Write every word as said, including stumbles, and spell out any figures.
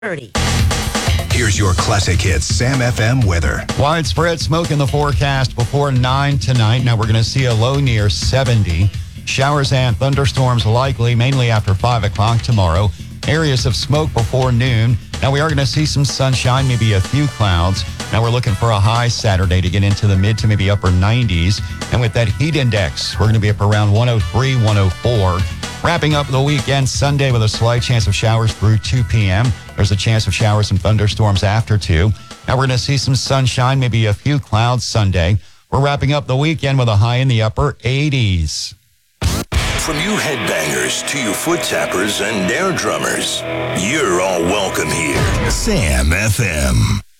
thirty. Here's your classic hits Sam F M weather. Widespread smoke in the forecast before nine tonight. Now we're going to see a low near seventy. Showers and thunderstorms likely, mainly after five o'clock tomorrow. Areas of smoke before noon. Now we are going to see some sunshine, maybe a few clouds. Now we're looking for a high Saturday to get into the mid to maybe upper nineties. And with that heat index, we're going to be up around one oh three, one oh four. Wrapping up the weekend Sunday with a slight chance of showers through two p.m. There's a chance of showers and thunderstorms after two. Now we're going to see some sunshine, maybe a few clouds Sunday. We're wrapping up the weekend with a high in the upper eighties. From you headbangers to you foot tappers and air drummers, you're all welcome here. Sam F M.